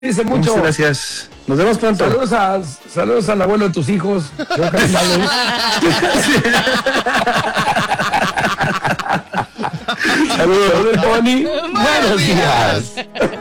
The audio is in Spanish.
Cuídense mucho. Muchas gracias. Nos vemos pronto. Saludos al abuelo de tus hijos. Saludos, Tony. Buenos días.